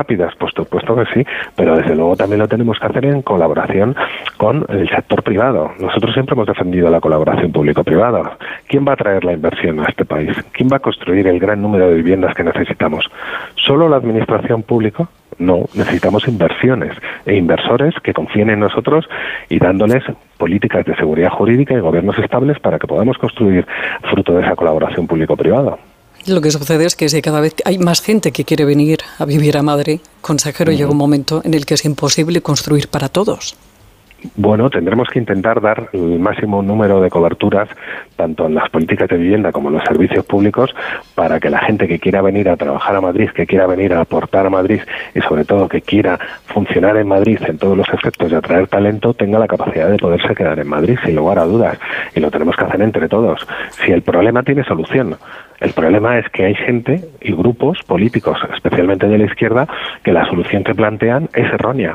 rápidas, por supuesto que sí, pero desde luego también lo tenemos que hacer en colaboración con el sector privado. Nosotros siempre hemos defendido la colaboración público-privada. ¿Quién va a traer la inversión a este país? ¿Quién va a construir el gran número de viviendas que necesitamos? ¿Solo la administración pública? No, necesitamos inversiones e inversores que confíen en nosotros y dándoles políticas de seguridad jurídica y gobiernos estables para que podamos construir fruto de esa colaboración público-privada. Lo que sucede es que si cada vez hay más gente que quiere venir a vivir a Madrid, consejero, llega un momento en el que es imposible construir para todos. Bueno, tendremos que intentar dar el máximo número de coberturas, tanto en las políticas de vivienda como en los servicios públicos, para que la gente que quiera venir a trabajar a Madrid, que quiera venir a aportar a Madrid y sobre todo que quiera funcionar en Madrid en todos los efectos y atraer talento, tenga la capacidad de poderse quedar en Madrid, sin lugar a dudas. Y lo tenemos que hacer entre todos. Si el problema tiene solución. El problema es que hay gente y grupos políticos, especialmente de la izquierda, que la solución que plantean es errónea.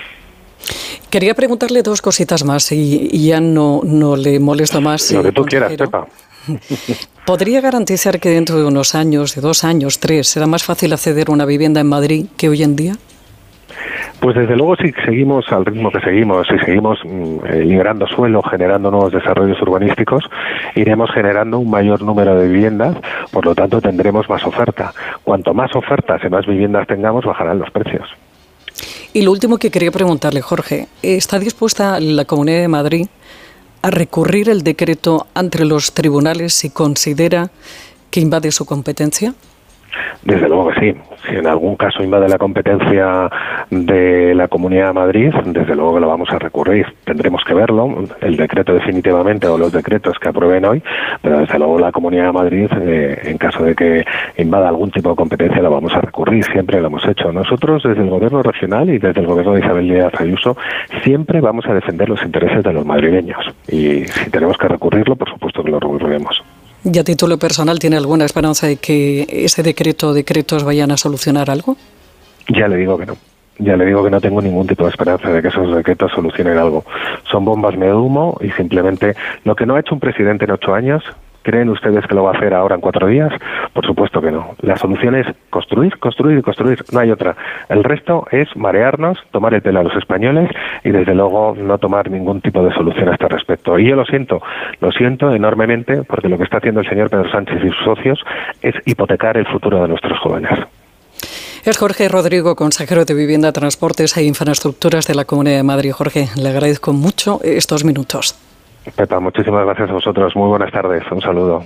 Quería preguntarle dos cositas más y ya no le molesto más. Lo que tú quieras, Pepa. ¿Podría garantizar que dentro de unos años, de 2 años, 3, será más fácil acceder a una vivienda en Madrid que hoy en día? Pues desde luego, si seguimos al ritmo que seguimos, si seguimos liberando suelo, generando nuevos desarrollos urbanísticos, iremos generando un mayor número de viviendas, por lo tanto tendremos más oferta. Cuanto más ofertas y más viviendas tengamos, bajarán los precios. Y lo último que quería preguntarle, Jorge, ¿está dispuesta la Comunidad de Madrid a recurrir el decreto ante los tribunales si considera que invade su competencia? Desde luego que sí. Si en algún caso invade la competencia de la Comunidad de Madrid, desde luego que lo vamos a recurrir. Tendremos que verlo, el decreto definitivamente o los decretos que aprueben hoy, pero desde luego la Comunidad de Madrid, en caso de que invada algún tipo de competencia, lo vamos a recurrir. Siempre lo hemos hecho. Nosotros, desde el Gobierno regional y desde el Gobierno de Isabel Díaz Ayuso, siempre vamos a defender los intereses de los madrileños. Y si tenemos que recurrirlo, por supuesto que lo recurriremos. ¿Y a título personal tiene alguna esperanza de que ese decreto o decretos vayan a solucionar algo? Ya le digo que no. Ya le digo que no tengo ningún tipo de esperanza de que esos decretos solucionen algo. Son bombas de humo y simplemente lo que no ha hecho un presidente en 8 años, ¿creen ustedes que lo va a hacer ahora en 4 días? Por supuesto que no. La solución es construir, construir y construir. No hay otra. El resto es marearnos, tomar el pelo a los españoles y desde luego no tomar ningún tipo de solución a este respecto. Y yo lo siento enormemente porque lo que está haciendo el señor Pedro Sánchez y sus socios es hipotecar el futuro de nuestros jóvenes. Es Jorge Rodrigo, consejero de Vivienda, Transportes e Infraestructuras de la Comunidad de Madrid. Jorge, le agradezco mucho estos minutos. Pepa, muchísimas gracias a vosotros. Muy buenas tardes. Un saludo.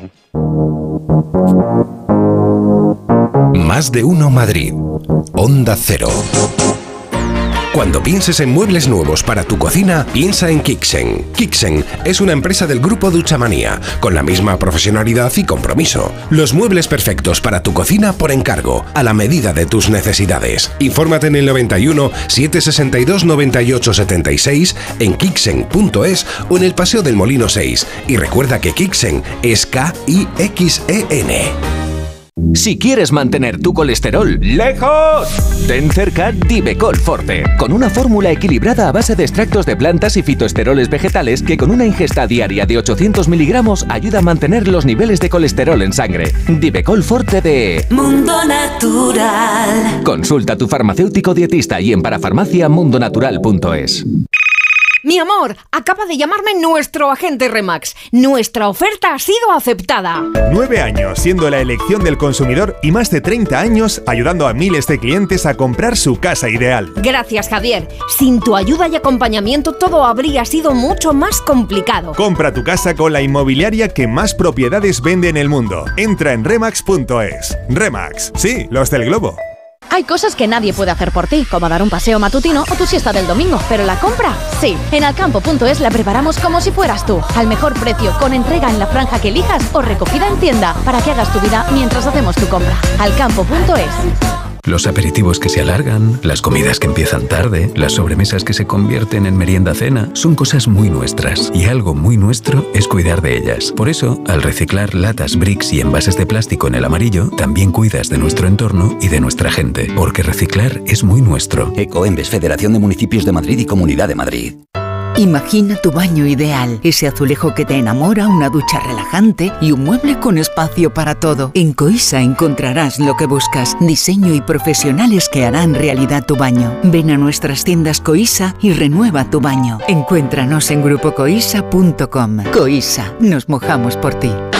Más de uno Madrid. Onda Cero. Cuando pienses en muebles nuevos para tu cocina, piensa en Kixen. Kixen es una empresa del grupo Duchamanía, con la misma profesionalidad y compromiso. Los muebles perfectos para tu cocina por encargo, a la medida de tus necesidades. Infórmate en el 91 762 98 76, en kixen.es o en el Paseo del Molino 6. Y recuerda que Kixen es K-I-X-E-N. Si quieres mantener tu colesterol lejos, ten cerca Divecol Forte, con una fórmula equilibrada a base de extractos de plantas y fitoesteroles vegetales que con una ingesta diaria de 800 miligramos ayuda a mantener los niveles de colesterol en sangre. Divecol Forte de Mundo Natural. Consulta a tu farmacéutico dietista y en parafarmaciamundonatural.es. Mi amor, acaba de llamarme nuestro agente Remax. Nuestra oferta ha sido aceptada. 9 años siendo la elección del consumidor y más de 30 años ayudando a miles de clientes a comprar su casa ideal. Gracias, Javier. Sin tu ayuda y acompañamiento todo habría sido mucho más complicado. Compra tu casa con la inmobiliaria que más propiedades vende en el mundo. Entra en remax.es. Remax, sí, los del globo. Hay cosas que nadie puede hacer por ti, como dar un paseo matutino o tu siesta del domingo, pero la compra, sí. En alcampo.es la preparamos como si fueras tú, al mejor precio, con entrega en la franja que elijas o recogida en tienda, para que hagas tu vida mientras hacemos tu compra. Alcampo.es. Los aperitivos que se alargan, las comidas que empiezan tarde, las sobremesas que se convierten en merienda-cena, son cosas muy nuestras. Y algo muy nuestro es cuidar de ellas. Por eso, al reciclar latas, bricks y envases de plástico en el amarillo, también cuidas de nuestro entorno y de nuestra gente. Porque reciclar es muy nuestro. Ecoembes, Federación de Municipios de Madrid y Comunidad de Madrid. Imagina tu baño ideal, ese azulejo que te enamora, una ducha relajante y un mueble con espacio para todo. En Coisa encontrarás lo que buscas, diseño y profesionales que harán realidad tu baño. Ven a nuestras tiendas Coisa y renueva tu baño. Encuéntranos en grupocoisa.com. Coisa, nos mojamos por ti.